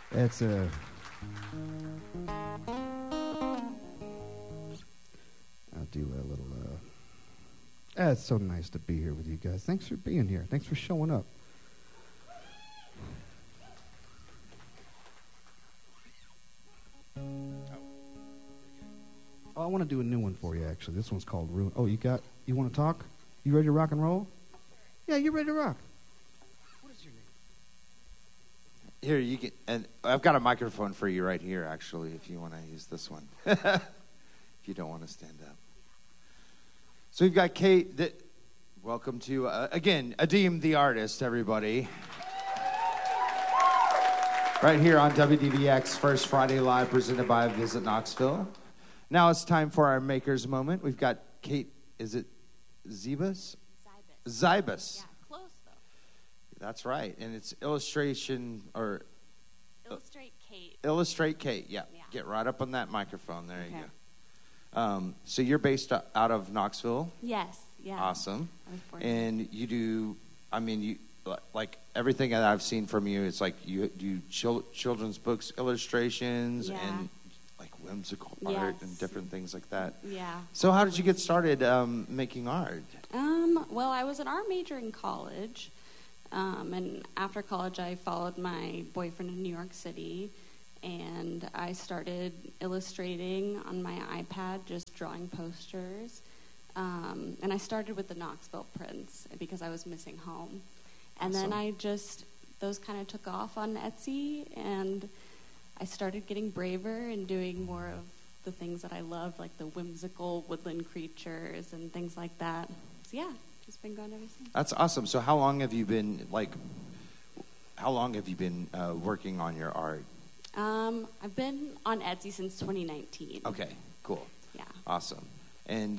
It's I'll do a little. It's so nice to be here with you guys. Thanks for being here. Thanks for showing up. Oh, I want to do a new one for you. Actually, this one's called "Ruin." Oh, you want to talk? You ready to rock and roll? Yeah, you ready to rock? What is your name? Here, you can, and I've got a microphone for you right here, actually, if you want to use this one. If you don't want to stand up. So we've got Kate. Welcome to, again, Adim the Artist, everybody. Right here on WDVX, First Friday Live, presented by Visit Knoxville. Now it's time for our Maker's Moment. We've got Kate, is it Zybus? Zybus. Yeah, close though. That's right. And it's illustration or... Illustrate Kate. Illustrate Kate, yeah. Get right up on that microphone. There you go. So you're based out of Knoxville? Yes, yeah. Awesome. I was born And you do, like everything that I've seen from you, it's like you do children's books, illustrations, and like whimsical art and different things like that. Yeah. So how did you get started making art? Well, I was an art major in college. And after college, I followed my boyfriend in New York City. And I started illustrating on my iPad, just drawing posters. And I started with the Knoxville prints because I was missing home. And then those kind of took off on Etsy, and I started getting braver and doing more of the things that I loved, like the whimsical woodland creatures and things like that. So yeah, just been going ever since. That's awesome. So how long have you been working on your art? I've been on Etsy since 2019. Okay, cool. Yeah. Awesome. And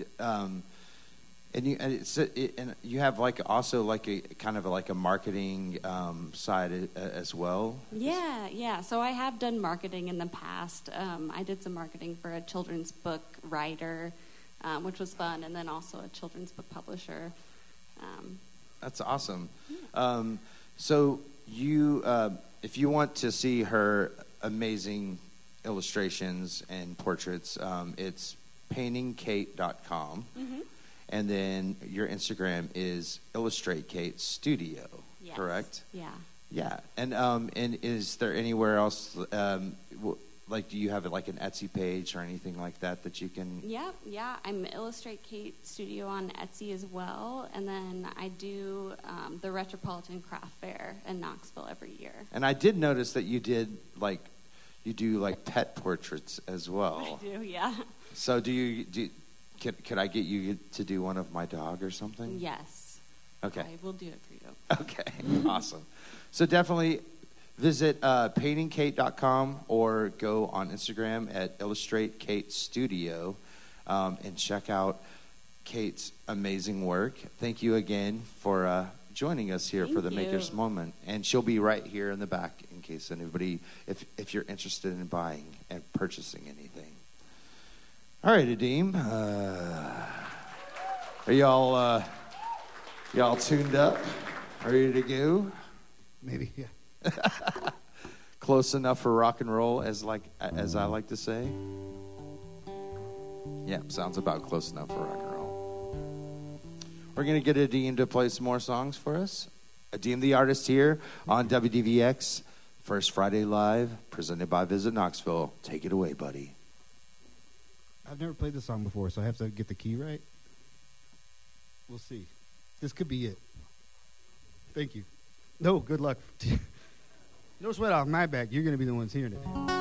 you have also a kind of a marketing side as well. Yeah. So I have done marketing in the past. I did some marketing for a children's book writer, which was fun, and then also a children's book publisher. That's awesome. So you, if you want to see her amazing illustrations and portraits, it's paintingkate.com. Mm-hmm. And then your Instagram is Illustrate Kate Studio, correct? Yeah. Yeah. And is there anywhere else, do you have an Etsy page or anything like that you can? Yeah. I'm Illustrate Kate Studio on Etsy as well. And then I do the Retropolitan Craft Fair in Knoxville every year. And I did notice that you do pet portraits as well. I do, yeah. So could I get you to do one of my dog or something? Yes. Okay. I will do it for you. Okay, awesome. So definitely visit paintingkate.com or go on Instagram at Illustrate Kate Studio and check out Kate's amazing work. Thank you again for joining us here for the Maker's Moment. And she'll be right here in the back in case anybody, if you're interested in buying and purchasing anything. All right, Adim. Are y'all tuned up? Ready to go? Maybe, yeah. Close enough for rock and roll, as I like to say. Yeah, sounds about close enough for rock and roll. We're gonna get Adim to play some more songs for us. Adim the Artist here on WDVX, First Friday Live, presented by Visit Knoxville. Take it away, buddy. I've never played this song before, so I have to get the key right. We'll see. This could be it. Thank you. No, good luck. No sweat off my back. You're going to be the ones hearing it.